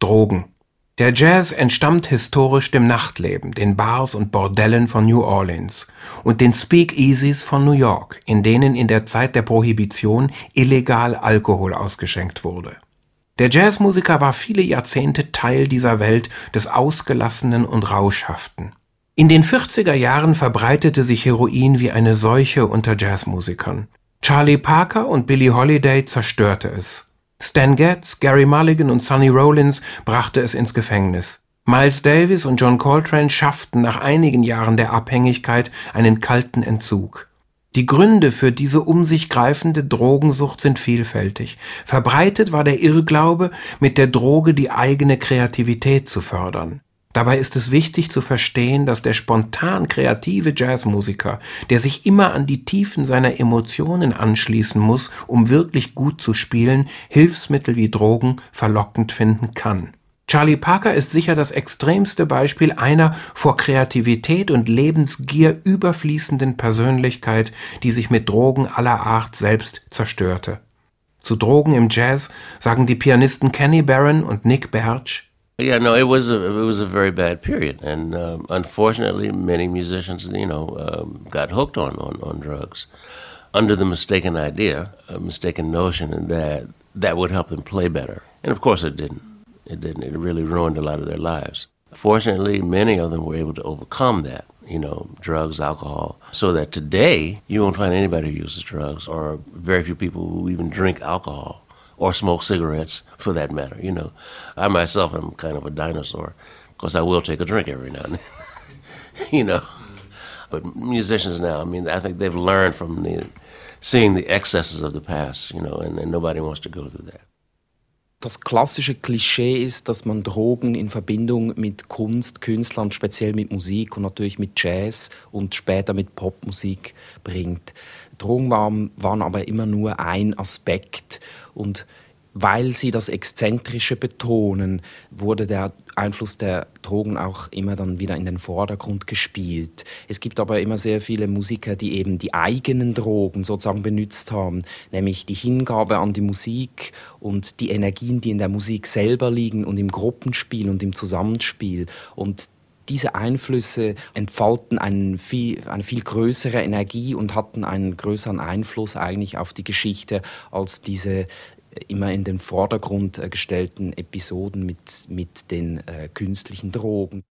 Drogen. Der Jazz entstammt historisch dem Nachtleben, den Bars und Bordellen von New Orleans und den Speakeasies von New York, in denen in der Zeit der Prohibition illegal Alkohol ausgeschenkt wurde. Der Jazzmusiker war viele Jahrzehnte Teil dieser Welt des Ausgelassenen und Rauschhaften. In den 40er Jahren verbreitete sich Heroin wie eine Seuche unter Jazzmusikern. Charlie Parker und Billie Holiday zerstörte es. Stan Getz, Gary Mulligan und Sonny Rollins brachte es ins Gefängnis. Miles Davis und John Coltrane schafften nach einigen Jahren der Abhängigkeit einen kalten Entzug. Die Gründe für diese um sich greifende Drogensucht sind vielfältig. Verbreitet war der Irrglaube, mit der Droge die eigene Kreativität zu fördern. Dabei ist es wichtig zu verstehen, dass der spontan kreative Jazzmusiker, der sich immer an die Tiefen seiner Emotionen anschließen muss, um wirklich gut zu spielen, Hilfsmittel wie Drogen verlockend finden kann. Charlie Parker ist sicher das extremste Beispiel einer vor Kreativität und Lebensgier überfließenden Persönlichkeit, die sich mit Drogen aller Art selbst zerstörte. Zu Drogen im Jazz sagen die Pianisten Kenny Barron und Nick Berge: Yeah, no, it was a very bad period, and unfortunately, many musicians, got hooked on drugs under the mistaken idea, a mistaken notion that would help them play better, and of course, it didn't. It didn't. It really ruined a lot of their lives. Fortunately, many of them were able to overcome that, drugs, alcohol, so that today you won't find anybody who uses drugs, or very few people who even drink alcohol. Or smoke cigarettes, for that matter, I myself am kind of a dinosaur, because I will take a drink every now and then, But musicians now, I think they've learned from seeing the excesses of the past, and nobody wants to go through that. Das klassische Klischee ist, dass man Drogen in Verbindung mit Kunst, Künstlern, speziell mit Musik und natürlich mit Jazz und später mit Popmusik bringt. Drogen waren aber immer nur ein Aspekt. Und weil sie das Exzentrische betonen, wurde der Einfluss der Drogen auch immer dann wieder in den Vordergrund gespielt. Es gibt aber immer sehr viele Musiker, die eben die eigenen Drogen sozusagen benutzt haben, nämlich die Hingabe an die Musik und die Energien, die in der Musik selber liegen und im Gruppenspiel und im Zusammenspiel. Und diese Einflüsse entfalten eine viel größere Energie und hatten einen größeren Einfluss eigentlich auf die Geschichte als diese immer in den Vordergrund gestellten Episoden mit den künstlichen Drogen.